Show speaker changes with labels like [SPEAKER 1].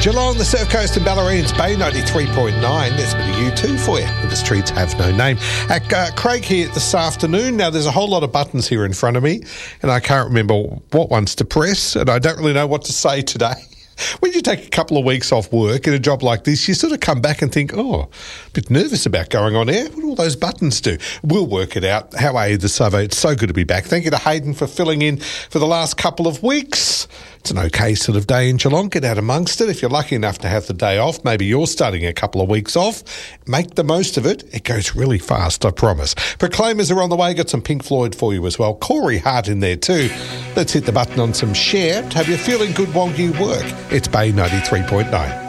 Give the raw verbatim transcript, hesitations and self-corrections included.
[SPEAKER 1] Geelong, the Surf Coast and Ballarine's Bay ninety-three point nine. There's a bit of U two for you. The streets have no name. At, uh, Craig here this afternoon. Now, there's a whole lot of buttons here in front of me, and I can't remember what ones to press, and I don't really know what to say today. When you take a couple of weeks off work in a job like this, you sort of come back and think, oh, a bit nervous about going on air. What do all those buttons do? We'll work it out. How are you this Savo? It's so good to be back. Thank you to Hayden for filling in for the last couple of weeks. It's an okay sort of day in Geelong. Get out amongst it. If you're lucky enough to have the day off, maybe you're starting a couple of weeks off, make the most of it. It goes really fast, I promise. Proclaimers are on the way. Got some Pink Floyd for you as well. Corey Hart in there too. Let's hit the button on some share to have you feeling good while you work. It's Bay ninety-three point nine.